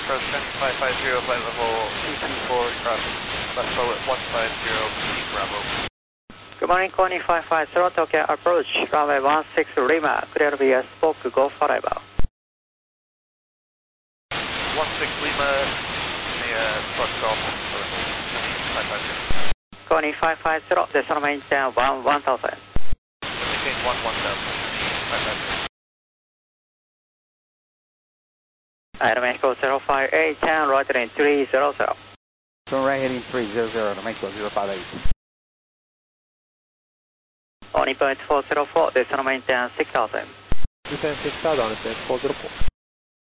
approach 10550, flight level 224, traffic, left slow at 150, Bravo. Good morning, Connie 550, Tokyo approach, runway 16 Lima, clear via spoke, go forever. 16 Lima, truck golf, 550. Connie 550, decimal maintain 1000. Maintain 1000, 550. Item Mexico 058, 10, right heading 300. Turn right heading 300 to Mexico 058. Connie point 404, decimal maintain 6000. Descend 6000 on descent 404.